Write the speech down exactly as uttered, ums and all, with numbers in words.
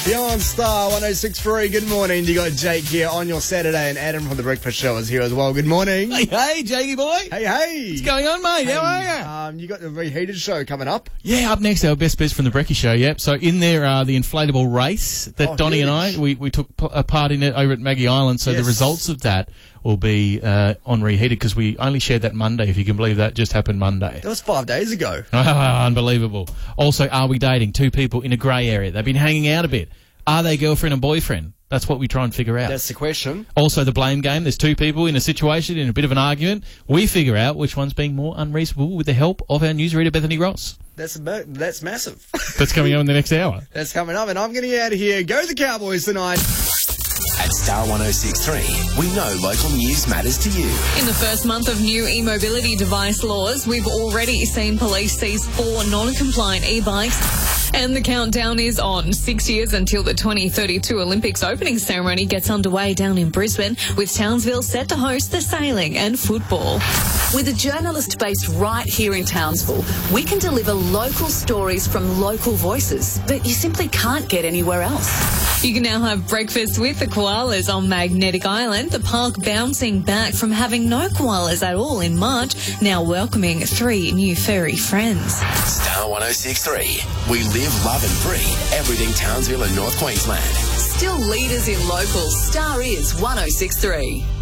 You're on Star one oh six point three. Good morning. You got Jake here on your Saturday, and Adam from The Breakfast Show is here as well. Good morning. Hey, hey, Jakey boy. Hey, hey. What's going on, mate? Hey, How are you? Um, you got the Reheated show coming up. Yeah, up next, our best bits from The Brekkie Show, yep. So in there are the inflatable race that Oh, Donnie huge. and I, we, we took p- a part in it over at Maggie Island. So Yes. the results of that will be uh, on Reheated because we only shared that Monday, if you can believe that. Just happened Monday. That was five days ago. Unbelievable. Also, are we dating? Two people in a grey area. They've been hanging out a bit. Are they girlfriend and boyfriend? That's what we try and figure out. That's the question. Also, the blame game. There's two people in a situation, in a bit of an argument. We figure out which one's being more unreasonable with the help of our newsreader, Bethany Ross. That's a, that's massive. That's coming up in the next hour. That's coming up, and I'm getting out of here. Go the Cowboys tonight. At Star one oh six point three, we know local news matters to you. In the first month of new e-mobility device laws, we've already seen police seize four non-compliant e-bikes. And the countdown is on. Six years until the twenty thirty-two Olympics opening ceremony gets underway down in Brisbane, with Townsville set to host the sailing and football. With a journalist based right here in Townsville, we can deliver local stories from local voices that you simply can't get anywhere else. You can now have breakfast with the koalas on Magnetic Island, the park bouncing back from having no koalas at all in March, now welcoming three new furry friends. Star one oh six point three. We live, love and breathe everything Townsville and North Queensland. Still leaders in locals, Star is one oh six point three.